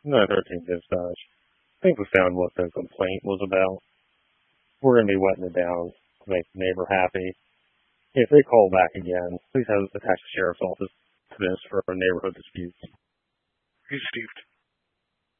913 dispatch. I think we found what the complaint was about. We're going to be wetting it down to make the neighbor happy. If they call back again, please have attach the sheriff's office to this for a neighborhood dispute. Received.